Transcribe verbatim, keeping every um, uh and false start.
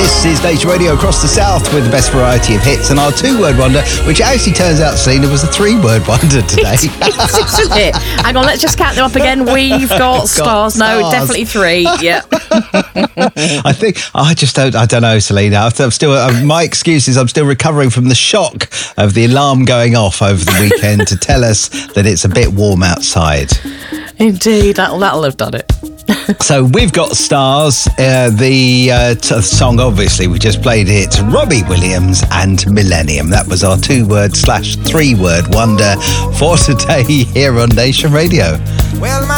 This is Nation Radio across the South with the best variety of hits, and our two-word wonder, which actually turns out, Selena, was a three-word wonder today. Isn't it? Hang on, let's just count them up again. We've got, got stars. stars. No, definitely three. Yeah. I think I just don't. I don't know, Selena. I'm still. Uh, my excuse is I'm still recovering from the shock of the alarm going off over the weekend to tell us that it's a bit warm outside. Indeed, that'll that'll have done it. So we've got stars. Uh, the uh, t- song, obviously, we just played it. Robbie Williams and Millennium. That was our two-word slash three-word wonder for today here on Nation Radio. Well,